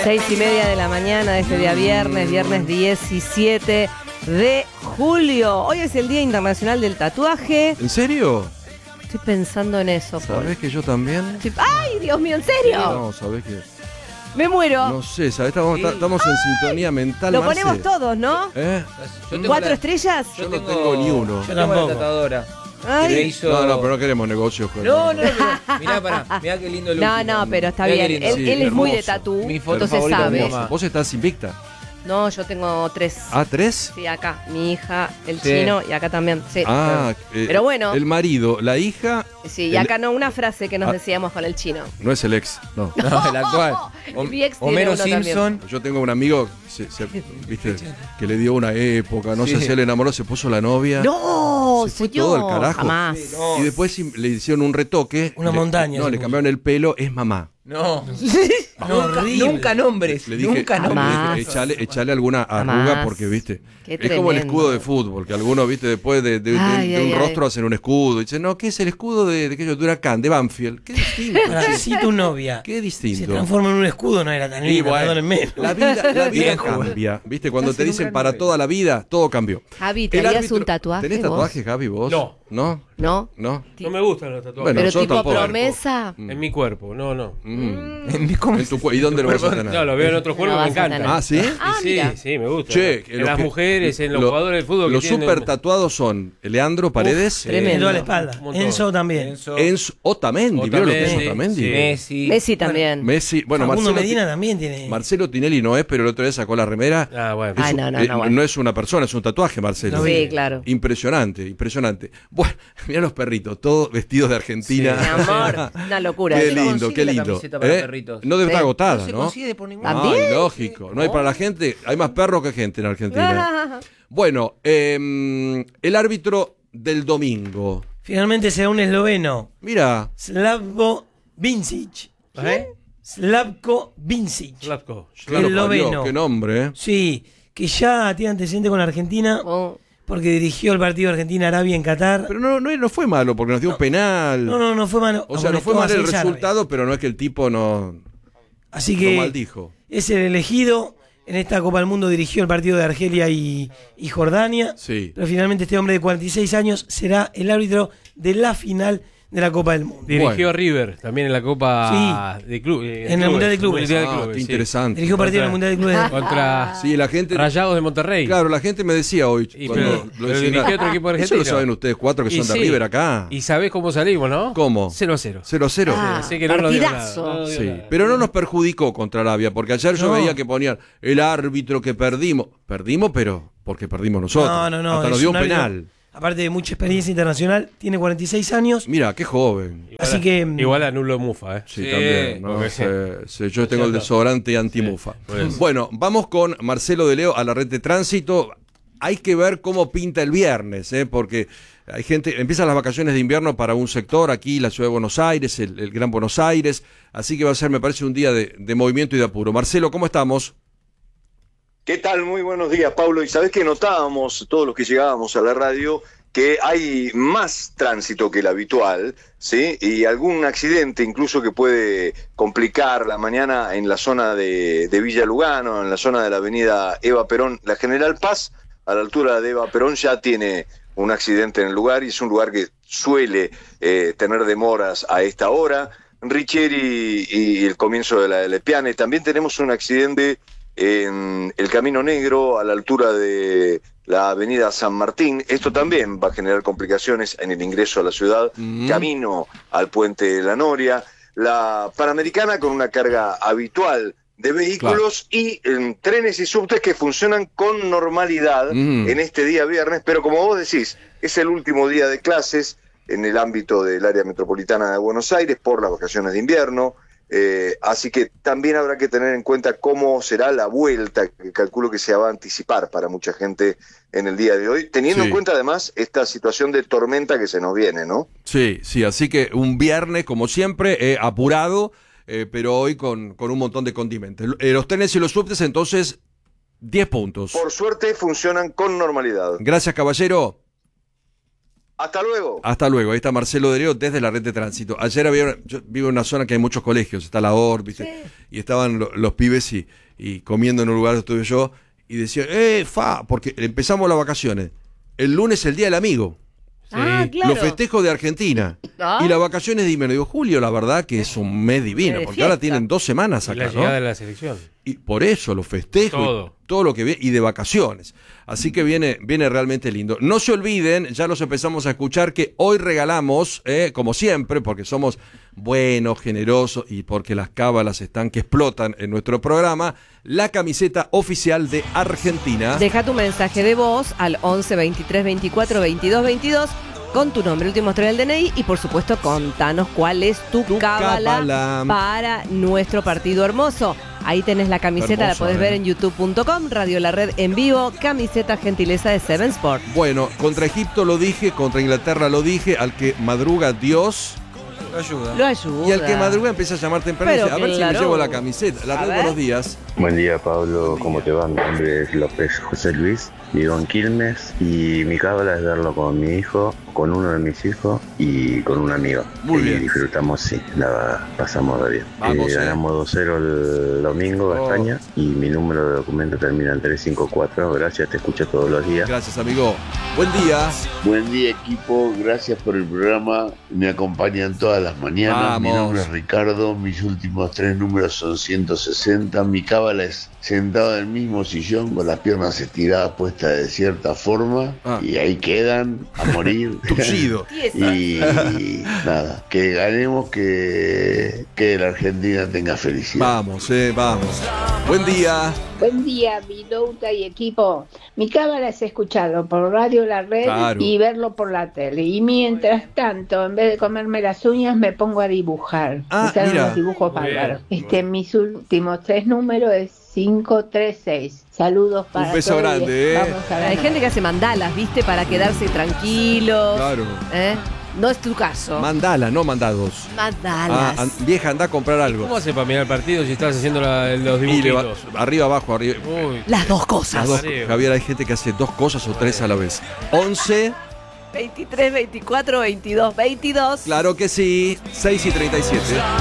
6:30 de la mañana de este día viernes 17 de julio. Hoy es el Día Internacional del Tatuaje. ¿En serio? Estoy pensando en eso. ¿Sabés que yo también? ¡Ay, Dios mío, en serio! No, ¿sabés qué? Me muero. No sé, ¿sabés? Estamos en sintonía mental. Lo Marce. ponemos todos, ¿no? ¿4 estrellas? Yo no tengo ni uno. Yo tengo la tatuadora. Ay. Que me hizo... No, pero no queremos negocios con No, mirá qué lindo el último. No, pero está Mirá qué bien. lindo. Él Sí, es muy de hermoso. tatú, Mi foto entonces favorita sabe. de mi mamá. Vos estás invicta. No, yo tengo 3. ¿Ah, 3? Sí, acá, mi hija, el Sí. chino y acá también. Sí. Ah, Pero bueno. El marido, la hija. Sí, y acá no, una frase que nos decíamos con el chino. No es el ex, no. No, el actual. Mi ex tiene Homero uno también. Simpson. Yo tengo un amigo ¿viste? Que le dio una época, no sé si él enamoró, se puso la novia. No, Se fue señor, todo al carajo. jamás. Sí, no. Y después le hicieron un retoque. Una montaña No, se le puso. cambiaron el pelo, es mamá. No. horrible. Nunca nombres. Le dije, Nunca nombres. Jamás. echale alguna arruga Jamás. porque, viste, Qué es como el tremendo. escudo de fútbol, que algunos, viste, después de Ay, un ay, rostro ay. hacen un escudo. Y dicen, no, ¿qué es el escudo de Huracán, de Banfield? Qué distinto. Ahora, si tu novia Qué se distinto. transforma en un escudo, no era tan lindo, bueno, perdónenme. La vida Viejo. cambia, viste, cuando Casi te dicen nunca para novela. toda la vida, todo cambió. Javi, ¿te El harías árbitro- un tatuaje ¿Tenés vos? tatuajes, Javi, vos? No. ¿No? ¿No? ¿No? No me gustan los tatuajes. Bueno, Pero nosotros tipo tampoco. promesa. En mi cuerpo, no. ¿Cómo En ¿Y dónde lo vas a tener? No, lo veo en otros cuerpos, No me vas a encanta. tener. Ah, ¿sí? Ah, sí, mira. sí, me gusta. Che, en las mujeres, en los jugadores del fútbol. Los que tienen- super tatuados son Leandro Paredes, tremendo. En toda la espalda. Un montón. Enzo también. Enzo, Enzo Otamendi, ¿vieron lo que es Otamendi? sí. Messi. Messi también. Messi, bueno, Facundo Marcelo, Medina también tiene. Marcelo Tinelli no es, pero el otro día sacó la remera. Ah, bueno. Ay, no, bueno. No es una persona, es un tatuaje, Marcelo. Sí, claro. Impresionante, impresionante. Bueno, mirá los perritos, todos vestidos de Argentina. Mi amor, una locura. Qué eso. lindo, consigue qué la lindo. camiseta para perritos. No debe estar Sí. agotada, No se ¿no? consigue por ningún ¿También? Ay, lógico. No hay para la gente, hay más perros que gente en Argentina. Bueno, el árbitro del domingo. Finalmente será un esloveno. Mira, Slavko Vincic. ¿Eh? Slavko Vincic. Slavko. claro, esloveno. parió, qué nombre, ¿eh? Sí, que ya tiene antecedente con Argentina Oh, porque dirigió el partido Argentina-Arabia en Qatar. Pero no fue malo, porque nos dio un penal. No fue malo. O sea, no fue amonestó a mal el 6 árabes. resultado, pero no es que el tipo no Así lo que maldijo. es el elegido. En esta Copa del Mundo dirigió el partido de Argelia y Jordania. Sí. Pero finalmente este hombre de 46 años será el árbitro de la final de la Copa del Mundo. Dirigió Bueno. a River también en la Copa de Clubes. En el Mundial de Clubes. Mundial de Ah, Clubes, qué sí. interesante. Dirigió partido en el Mundial de Clubes. Contra Sí, la gente. Rayados de Monterrey. Claro, la gente me decía hoy. Y cuando pero dirigió otro equipo Eso argentino. lo saben ustedes cuatro que Y son de sí. River acá. Y sabés cómo salimos, ¿no? ¿Cómo? 0-0. 0-0. Ah, Así que no nos dio partidazo. nada, no nos dio Sí, nada. pero no nos perjudicó contra Arabia, porque ayer yo No. veía que ponían el árbitro que perdimos. Perdimos, pero porque perdimos nosotros. No. Hasta nos es dio un árbitro, penal. Aparte de mucha experiencia internacional, tiene 46 años. Mira, qué joven. Así que. Igual anulo Mufa, ¿eh? Sí, Sí, también. ¿no? porque- Sí, yo tengo el desodorante antimufa. por eso. Bueno, vamos con Marcelo de Leo a la red de tránsito. Hay que ver cómo pinta el viernes, porque hay gente, empiezan las vacaciones de invierno para un sector, aquí la ciudad de Buenos Aires, el Gran Buenos Aires, así que va a ser, me parece, un día de movimiento y de apuro. Marcelo, ¿cómo estamos? ¿Qué tal? Muy buenos días, Pablo. Y sabés que notábamos, todos los que llegábamos a la radio, que hay más tránsito que el habitual, ¿sí? Y algún accidente incluso que puede complicar la mañana en la zona de Villa Lugano, en la zona de la avenida Eva Perón. La General Paz, a la altura de Eva Perón, ya tiene un accidente en el lugar y es un lugar que suele tener demoras a esta hora. Richieri y el comienzo de la Lepiane. También tenemos un accidente en el Camino Negro, a la altura de la avenida San Martín. Esto también va a generar complicaciones en el ingreso a la ciudad, camino al puente de la Noria. La Panamericana con una carga habitual de vehículos y trenes y subtes que funcionan con normalidad en este día viernes, pero como vos decís, es el último día de clases en el ámbito del área metropolitana de Buenos Aires por las vacaciones de invierno. Así que también habrá que tener en cuenta cómo será la vuelta, que calculo que se va a anticipar para mucha gente en el día de hoy, teniendo Sí. en cuenta además esta situación de tormenta que se nos viene, ¿no? Sí, así que un viernes, como siempre, apurado, pero hoy con un montón de condimentos. Los trenes y los subtes, entonces, 10 puntos. Por suerte funcionan con normalidad. Gracias, caballero. Hasta luego. Hasta luego. Ahí está Marcelo de Leo desde la red de tránsito. Ayer yo vivo en una zona que hay muchos colegios, está la OR, ¿viste? Sí. Y estaban los pibes y comiendo en un lugar donde estuve yo y decían, porque empezamos las vacaciones. El lunes el Día del Amigo. Sí. Claro. Los festejos de Argentina. Y las vacaciones de invierno. Digo, julio, la verdad que es un mes divino, porque fiesta. ahora tienen 2 semanas acá, y la llegada de la selección. Y por eso los festejos, todo lo que viene, y de vacaciones. Así que viene realmente lindo. No se olviden, ya los empezamos a escuchar, que hoy regalamos, como siempre, porque somos buenos, generosos y porque las cábalas están que explotan en nuestro programa, la camiseta oficial de Argentina. Deja tu mensaje de voz al 11 23 24 22 22 con tu nombre, últimos 3 del DNI y por supuesto contanos cuál es tu cábala para nuestro partido hermoso. Ahí tenés la camiseta, hermoso, la podés ver en youtube.com, Radio La Red en vivo, camiseta gentileza de Seven Sport. Bueno, contra Egipto lo dije, contra Inglaterra lo dije, al que madruga Dios lo ayuda. Y al que madruga empieza a llamar temprano y dice, a ver si me llevo la camiseta. La Red, buenos días. Buen día, Pablo, ¿cómo te va? Mi nombre es López José Luis, vivo en Quilmes y mi cábala es verlo con mi hijo, con uno de mis hijos y con un amigo. Muy bien. Y disfrutamos, sí, la pasamos de bien. Ganamos 2-0 el domingo a España y mi número de documento termina en 354. Gracias, te escucho todos los días. Gracias, amigo. Buen día. Buen día, equipo. Gracias por el programa. Me acompañan todas las mañanas. Vamos. Mi nombre es Ricardo. Mis últimos 3 números son 160. Mi cábala es sentado en el mismo sillón con las piernas estiradas puestas de cierta forma y ahí quedan a morir. Tucido. Y nada, que ganemos, que la Argentina tenga felicidad. Vamos, vamos. Buen día. Buen día, Vidouta y equipo. Mi cábala es escucharlo por Radio La Red y verlo por la tele. Y mientras tanto, en vez de comerme las uñas, me pongo a dibujar. Están unos dibujos bárbaros. Mis últimos 3 números es 536. Saludos para un beso todos. Grande, Vamos a Hay gente que hace mandalas, ¿viste? Para quedarse tranquilos. Claro. No es tu caso. Mandala, no mandados. Mandalas. Vieja, anda a comprar algo. ¿Cómo hace para mirar el partido si estás haciendo los dibujitos? Arriba, abajo, arriba. Las dos cosas. Javier, hay gente que hace 2 cosas o 3 a la vez. 11 23, 24, 22, 22. Claro que sí. 6:37.